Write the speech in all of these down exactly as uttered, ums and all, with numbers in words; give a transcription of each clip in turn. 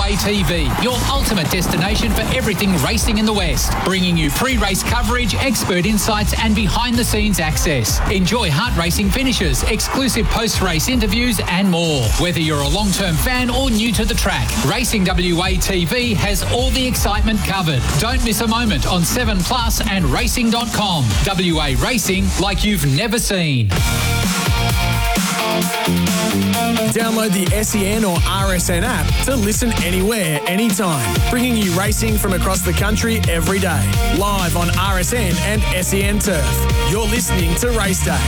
A T V, your ultimate destination for everything racing in the West. Bringing you pre-race coverage, expert insights and behind-the-scenes access. Enjoy heart racing finishes, exclusive post-race interviews and more. Whether you're a long-term fan or new to the track, Racing W A T V has all the excitement covered. Don't miss a moment on seven plus and racing dot com. W A Racing like you've never seen. Download the S E N or R S N app to listen anywhere, anytime. Bringing you racing from across the country every day. Live on R S N and S E N Turf. You're listening to Race Day.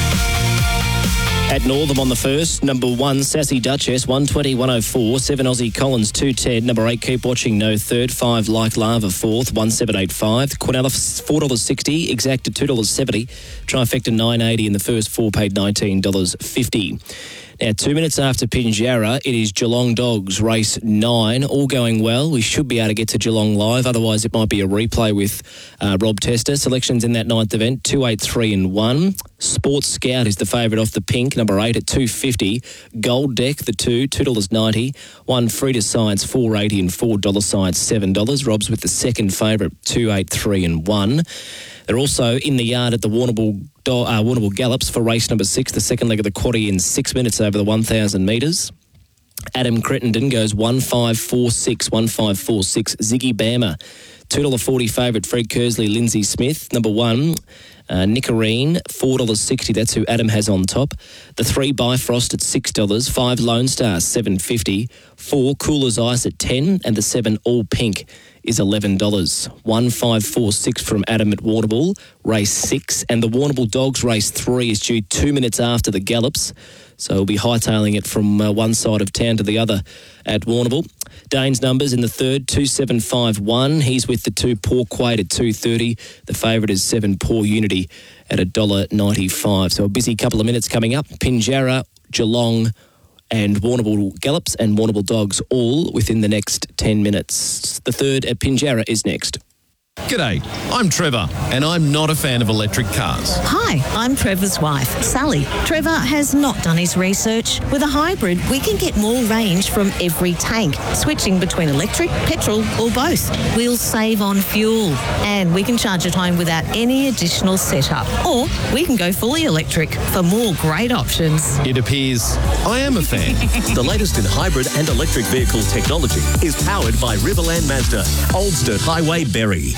At Northam on the first, number one, Sassy Duchess, one twenty, one oh four. Seven, Aussie Collins, two ten. Number eight, Keep Watching, no third. Five, Like Lava, fourth, one seven eight five. Quinella, four dollars sixty. Exacta, two dollars seventy. Trifecta, nine eighty. In the first four, paid nineteen dollars fifty. Now, two minutes after Pinjarra, it is Geelong Dogs, race nine. All going well. We should be able to get to Geelong live. Otherwise, it might be a replay with uh, Rob Tester. Selections in that ninth event, two, eight, three and one. Sports Scout is the favourite off the pink, number eight at two fifty. Gold Deck, the two, two dollars ninety. One, Free to Science, four eighty and four dollar Science, seven dollars. Rob's with the second favourite, two, eight, three and one. They're also in the yard at the Warrnambool, uh, Warrnambool Gallops for race number six, the second leg of the quaddie in six minutes over the one thousand metres. Adam Crittenden goes one five four six, one five four six. Ziggy Bama, two dollars forty favourite. Fred Kersley, Lindsay Smith. Number one, uh, Nickarine, four dollars sixty. That's who Adam has on top. The three, Bifrost at six dollars. Five, Lone Star, seven dollars fifty. Four, Cooler's Ice at ten dollars. And the seven, All Pink, is eleven dollars. one five four six from Adam at Warrnambool, race six. And the Warrnambool Dogs race three is due two minutes after the Gallops. So we'll be hightailing it from uh, one side of town to the other at Warrnambool. Dane's numbers in the third, two seven five one. He's with the two, Poor Quade at two thirty. The favourite is seven, Poor Unity at one dollar ninety-five. So a busy couple of minutes coming up. Pinjarra, Geelong and Warrnambool Gallops and Warrnambool Dogs all within the next ten minutes. The third at Pinjarra is next. G'day, I'm Trevor, and I'm not a fan of electric cars. Hi, I'm Trevor's wife, Sally. Trevor has not done his research. With a hybrid, we can get more range from every tank, switching between electric, petrol, or both. We'll save on fuel, and we can charge at home without any additional setup. Or we can go fully electric for more great options. It appears I am a fan. The latest in hybrid and electric vehicle technology is powered by Riverland Mazda, Oldsturt Highway, Berry.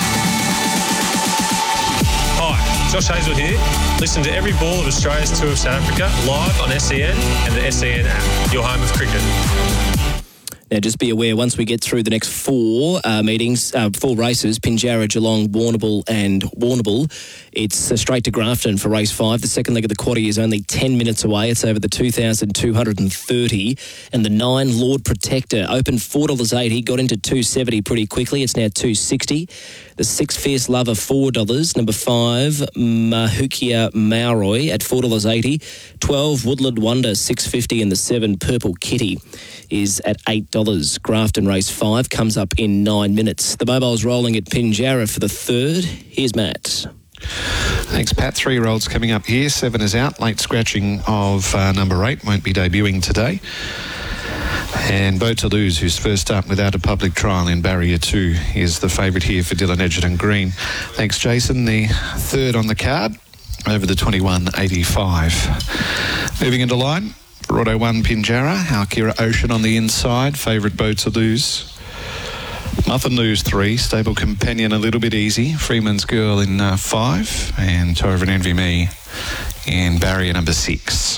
Hi, Josh Hazel here. Listen to every ball of Australia's Tour of South Africa live on S E N and the S E N app, your home of cricket. Now, just be aware, once we get through the next four uh, meetings, uh, four races, Pinjarra, Geelong, Warrnambool and Warrnambool, it's uh, straight to Grafton for race five. The second leg of the quaddie is only ten minutes away. It's over the two thousand two hundred thirty. And the nine, Lord Protector, opened four dollars eighty, got into two dollars seventy pretty quickly. It's now two dollars sixty. The six, Fierce Lover, four dollars. Number five, Mahukia Mauroi at four dollars eighty. twelve, Woodland Wonder, six dollars fifty. And the seven, Purple Kitty, is at eight dollars. Grafton race five comes up in nine minutes. The mobile's rolling at Pinjarra for the third. Here's Matt. Thanks, Pat. Three-year-olds coming up here. Seven is out. Late scratching of uh, number eight. Won't be debuting today. And Beau Toulouse, who's first up without a public trial in barrier two, is the favourite here for Dylan Edgerton Green. Thanks, Jason. The third on the card over the twenty-one eighty-five. Moving into line. Roto one, Pinjarra. Alkira Ocean on the inside. Favourite Beau Toulouse. Muffin Lose three. Stable Companion a little bit easy. Freeman's Girl in uh, five. And Torvin Envy Me in barrier number six.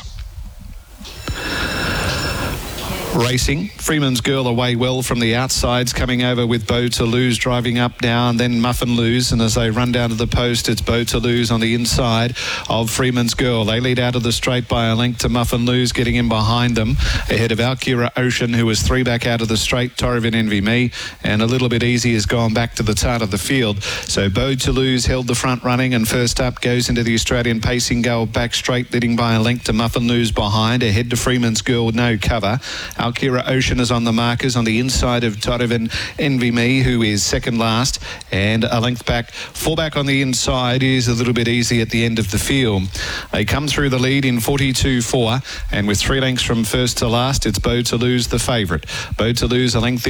Racing. Freeman's Girl away well from the outsides, coming over with Beau Toulouse driving up now, and then Muffin Lose. And as they run down to the post, it's Beau Toulouse on the inside of Freeman's Girl. They lead out of the straight by a length to Muffin Lose, getting in behind them, ahead of Alkira Ocean, who was three back out of the straight. Torvin Envy Me, and a little bit easy has gone back to the start of the field. So Beau Toulouse held the front running, and first up goes into the Australian Pacing Goal back straight, leading by a length to Muffin Lose behind, ahead to Freeman's Girl, no cover. Alkira Ocean is on the markers on the inside of Torvin Envy Me, who is second last, and a length back. Four back on the inside is a little bit easy at the end of the field. They come through the lead in forty-two four, and with three lengths from first to last, it's Beau Toulouse the favourite. Beau Toulouse a length